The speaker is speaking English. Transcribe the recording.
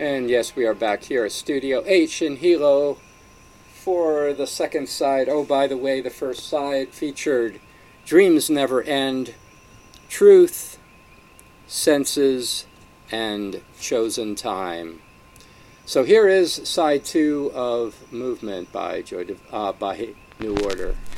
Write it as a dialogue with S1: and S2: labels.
S1: And yes, we are back here at Studio H in Hilo for the second side. Oh, by the way, the first side featured Dreams Never End, Truth, Senses, and Chosen Time. So here is side two of Movement by by New Order.